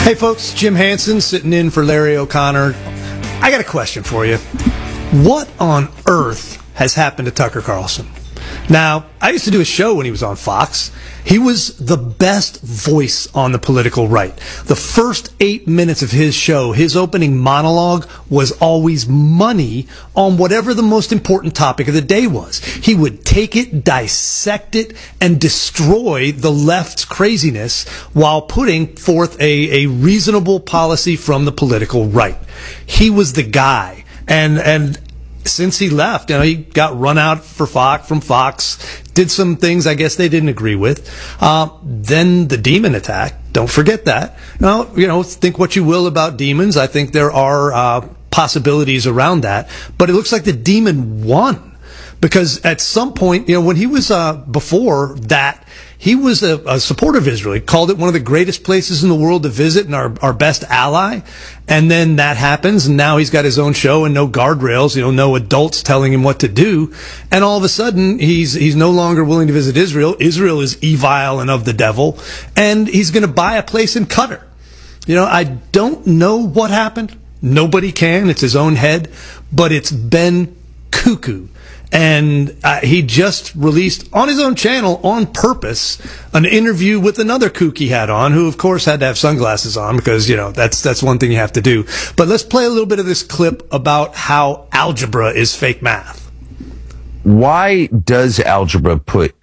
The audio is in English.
Hey folks, Jim Hansen sitting in for Larry O'Connor. I got a question for you. What on earth has happened to Tucker Carlson? Now, I used to do a show when he was on Fox. He was the best voice on the political right. The first 8 minutes of his show, his opening monologue was always money on whatever the most important topic of the day was. He would take it, dissect it, and destroy the left's craziness while putting forth a reasonable policy from the political right. He was the guy. And since he left, he got run out from Fox, did some things I guess they didn't agree with. Then the demon attack. Don't forget that. Think what you will about demons. I think there are possibilities around that. But it looks like the demon won. Because at some point, when he was before that, he was a supporter of Israel. He called it one of the greatest places in the world to visit and our best ally. And then that happens, and now he's got his own show and no guardrails, no adults telling him what to do. And all of a sudden, he's no longer willing to visit Israel. Israel is evil and of the devil. And he's going to buy a place in Qatar. I don't know what happened. Nobody can. It's his own head. But it's been cuckoo. And he just released on his own channel on purpose an interview with another kook he had on, who of course had to have sunglasses on because, that's one thing you have to do. But let's play a little bit of this clip about how algebra is fake math. Why does algebra put